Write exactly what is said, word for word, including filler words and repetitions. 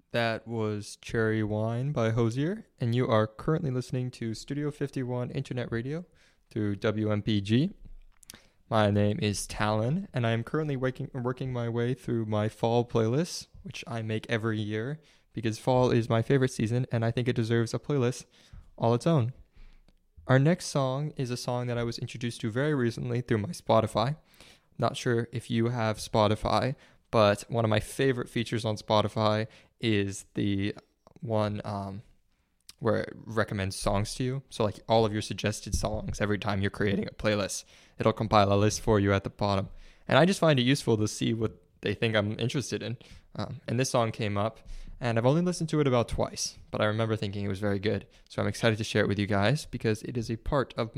That was Cherry Wine by Hosier, and you are currently listening to Studio fifty-one Internet Radio through W M P G. My name is Talon, and I am currently working, working my way through my fall playlist, which I make every year because fall is my favorite season, and I think it deserves a playlist all its own. Our next song is a song that I was introduced to very recently through my Spotify. Not sure if you have Spotify, but one of my favorite features on Spotify is the one um, where it recommends songs to you. So like all of your suggested songs, every time you're creating a playlist, it'll compile a list for you at the bottom. And I just find it useful to see what they think I'm interested in. Um, and this song came up, and I've only listened to it about twice, but I remember thinking it was very good. So I'm excited to share it with you guys because it is a part of